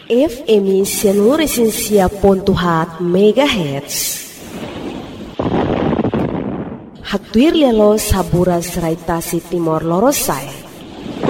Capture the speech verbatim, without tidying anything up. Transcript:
F M seluruh Resensia Pontuhat Megahertz. Hatuir lelo sabura serai tasi Timor Lorosai.